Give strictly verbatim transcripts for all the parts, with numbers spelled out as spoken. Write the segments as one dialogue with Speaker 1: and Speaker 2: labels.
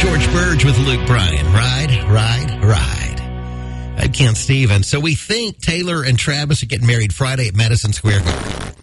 Speaker 1: George Burge with Luke Bryan. Ride, ride, ride. I'm Ken Stevens. So we think Taylor and Travis are getting married Friday at Madison Square Garden.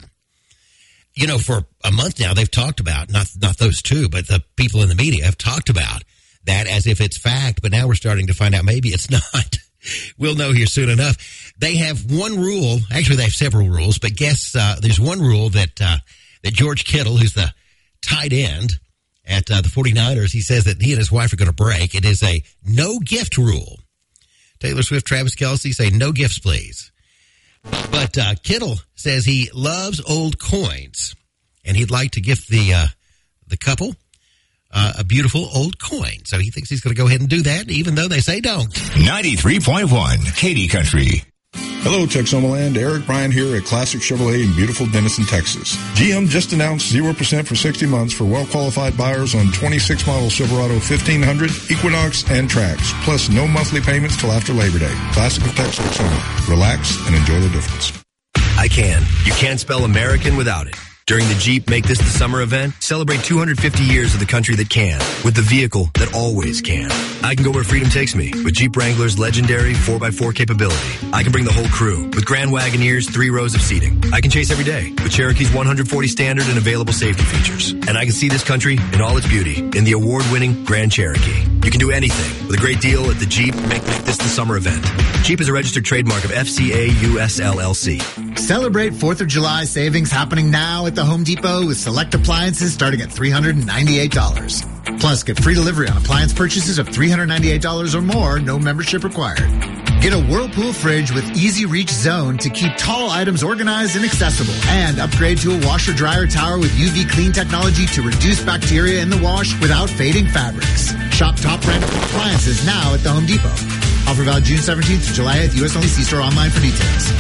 Speaker 1: You know, for a month now, they've talked about, not not those two, but the people in the media have talked about that as if it's fact. But now we're starting to find out maybe it's not. We'll know here soon enough. They have one rule. Actually, they have several rules. But guess uh, there's one rule that uh, that George Kittle, who's the tight end at uh, the 49ers, he says that he and his wife are going to break. It is a no gift rule. Taylor Swift, Travis Kelce say no gifts, please. But uh, Kittle says he loves old coins, and he'd like to gift the uh, the couple uh, a beautiful old coin. So he thinks he's going to go ahead and do that, even though they say don't.
Speaker 2: ninety-three point one, Katy Country.
Speaker 3: Hello, Texomaland. Eric Bryan here at Classic Chevrolet in beautiful Denison, Texas. G M just announced zero percent for sixty months for well-qualified buyers on twenty-six model Silverado fifteen hundred, Equinox, and Trax, plus no monthly payments till after Labor Day. Classic of Texas only. Relax and enjoy the difference.
Speaker 4: I can. You can't spell American without it. During the Jeep Make This the Summer event, celebrate two hundred fifty years of the country that can, with the vehicle that always can. I can go where freedom takes me with Jeep Wrangler's legendary four by four capability. I can bring the whole crew with Grand Wagoneer's three rows of seating. I can chase every day with Cherokee's one hundred forty standard and available safety features. And I can see this country in all its beauty in the award-winning Grand Cherokee. You can do anything with a great deal at the Jeep Make, Make This the Summer event. Jeep is a registered trademark of F C A U S L L C.
Speaker 5: Celebrate fourth of July savings happening now at the Home Depot with select appliances starting at three hundred ninety-eight dollars. Plus, get free delivery on appliance purchases of three hundred ninety-eight dollars or more, no membership required. Get a Whirlpool fridge with Easy Reach Zone to keep tall items organized and accessible. And upgrade to a washer-dryer tower with U V clean technology to reduce bacteria in the wash without fading fabrics. Shop top brand appliances now at the Home Depot. Offer valid June seventeenth to July eighth, U S only. See store online for details.